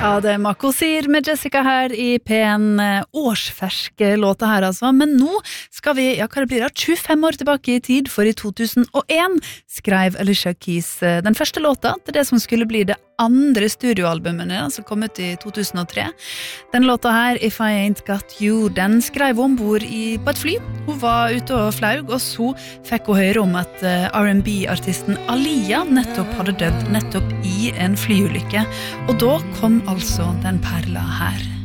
Ja, det Mako Sir med Jessica her I P1 årsferske låta her altså. Men nå skal vi, ja hva det blir da, 25 år tilbake I tid, for I 2001 skrev Alicia Keys den første låta til det som skulle bli det andre studioalbumet som kom ut I 2003. Den låta her, If I Ain't Got You, den skrev hun ombord på et fly. Hun var ute og flaug, og så fikk hun høre om at R&B-artisten Alia nettopp hadde dødd nettopp I en flyulykke. Og da kom altså den perla her.